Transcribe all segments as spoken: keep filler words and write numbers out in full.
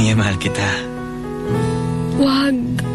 Inge, mahal kita. Wag.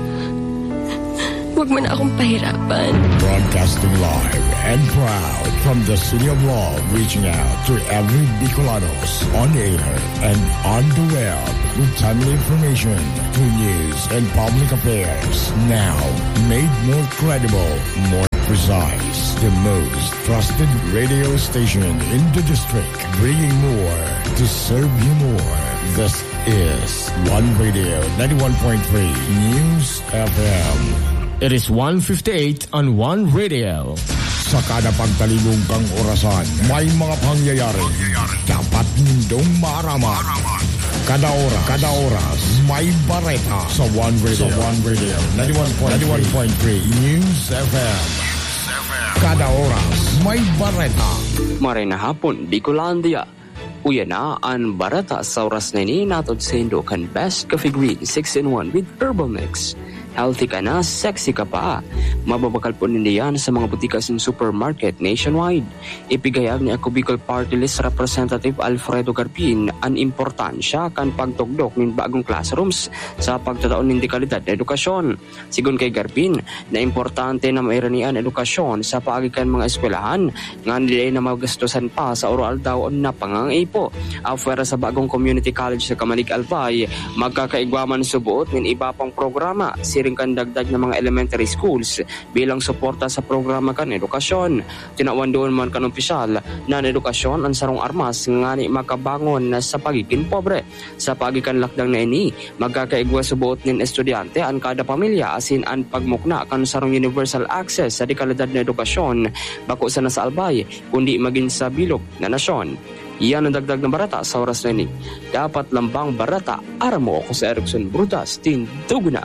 Wag mo na akong pahirapan. Broadcasting live and proud from the City of Love, reaching out to every Bicolanos on air and on the web with timely information, true news, and public affairs. Now, made more credible, more precise, the most trusted radio station in the district, bringing more to serve you more. This is One Radio ninety-one point three News F M. It is one fifty-eight on One Radio. Sa kada pagtalibong kang orasan, may mga pangyayari. Dapat nindong maaraman. Kada oras, kada oras, may bareta sa One Radio. Sa One Radio ninety-one point three News F M. Kada oras, may bareta. Maray na hapon, Bicolandia. Uya na ang barata sa oras na ini natod sa Indo kan Best Coffee Green six in one with Herbal Mix. Healthy ka na, sexy ka pa. Mababakal po nindiyan sa mga butikas ng supermarket nationwide. Ipigayag ni ako Bicol Party List Representative Alfredo Garpin ang importansya kan pagtugdok ng bagong classrooms sa pagtataon ng dekalidad na edukasyon. Sigun kay Garpin, na importante na mairanian edukasyon sa paagikan mga eskwelahan nga nilay na magastusan pa sa oral daw na pangangaipo. Afwera sa bagong community college sa Kamalig Albay, magkakaigwaman subuot ng iba pang programa siring kan dagdag ng mga elementary schools bilang suporta sa programa kan edukasyon. Tinawan doon man kan opisyal na edukasyon ang sarong armas nga ni makabangon na sa pagiging pobre. Sa pagikan lakdang na ini, magkakaigwa subuot ng estudyante ang kada pamilya asin ang pagmukna kan sarong universal access sa dekalidad na edukasyon bako sa nasa Albay kundi maging sa bilog na nasyon. Iyan ang dagdag ng barata sa oras na ini. Dapat lambang barata, aramo ako sa Erickson Brutas, Tindugo na.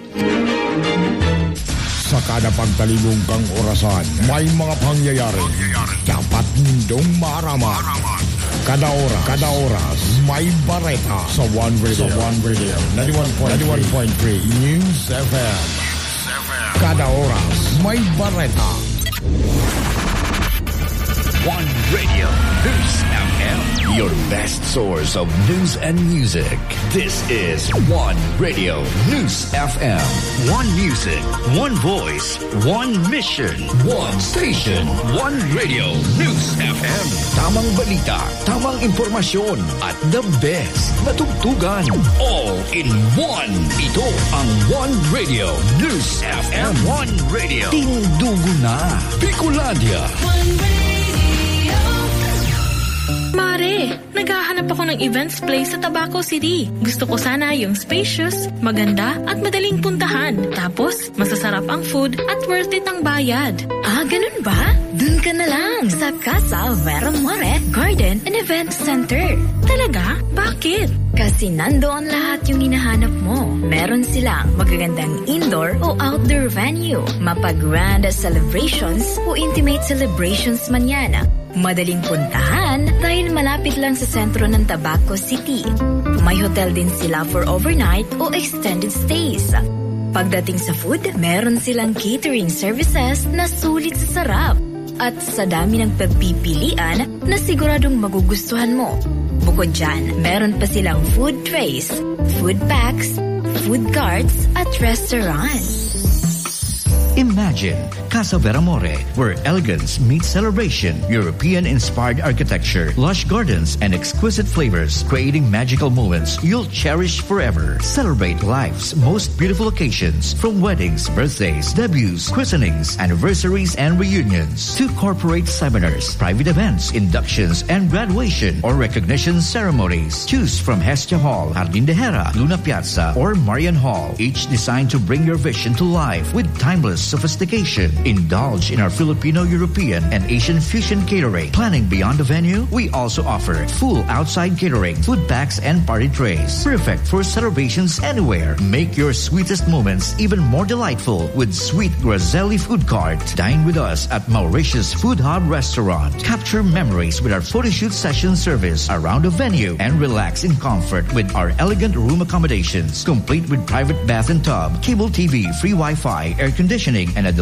Sa kada pagtalibong kang orasan, may mga pangyayari. Dapat nindong maaraman. Kada oras, kada oras, may bareta sa One Radio. Sa One Radio ninety-one point three News F M. Kada oras, may bareta. One Radio News F M, your best source of news and music. This is One Radio News F M. One music, one voice, one mission, one station. One Radio News F M. Tamang balita, tamang impormasyon, at the best na tugtugan. All in one. Ito ang One Radio News F M. One Radio. Tindugo na. Bicolandia. One Radio. Mare, naghahanap ako ng events place sa Tabaco City. Gusto ko sana yung spacious, maganda at madaling puntahan. Tapos, masasarap ang food at worth it ang bayad. Ah, ganun ba? Dun ka na lang sa Casa Vera More Garden and Event Center. Talaga? Bakit? Kasi nandoon lahat yung hinahanap mo. Meron silang magagandang indoor o outdoor venue, mapag-grand celebrations o intimate celebrations man yan. Madaling puntahan dahil malapit lang sa sentro ng Tabaco City. May hotel din sila for overnight o extended stays. Pagdating sa food, meron silang catering services na sulit sa sarap. At sa dami ng pagpipilian na siguradong magugustuhan mo. Bukod dyan, meron pa silang food trays, food packs, food carts at restaurants. Imagine Casa Vera More, where elegance meets celebration, European-inspired architecture, lush gardens, and exquisite flavors, creating magical moments you'll cherish forever. Celebrate life's most beautiful occasions, from weddings, birthdays, debuts, christenings, anniversaries, and reunions, to corporate seminars, private events, inductions, and graduation or recognition ceremonies. Choose from Hestia Hall, Jardín de Hera, Luna Piazza, or Marian Hall, each designed to bring your vision to life with timeless sophistication. Indulge in our Filipino-European and Asian fusion catering. Planning beyond the venue, we also offer full outside catering, food packs, and party trays. Perfect for celebrations anywhere. Make your sweetest moments even more delightful with Sweet Grazelli Food Cart. Dine with us at Mauritius Food Hub Restaurant. Capture memories with our photoshoot session service around the venue and relax in comfort with our elegant room accommodations, complete with private bath and tub, cable T V, free Wi-Fi, air conditioning, and a delicious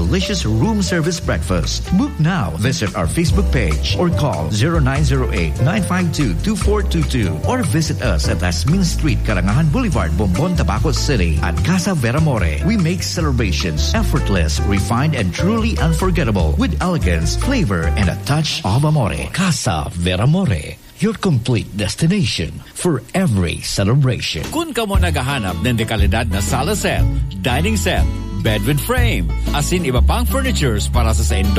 room service breakfast. Book now. Visit our Facebook page or call zero nine zero eight, nine five two, two four two two or visit us at Asmin Street, Karangahan Boulevard, Bombon, Tabaco City. At Casa Veramore, we make celebrations effortless, refined, and truly unforgettable with elegance, flavor, and a touch of amore. Casa Veramore, your complete destination for every celebration. Kung ka mo naghahanap ng dekalidad na sala set, dining set, bed with frame, as in iba pang furnitures para sa sa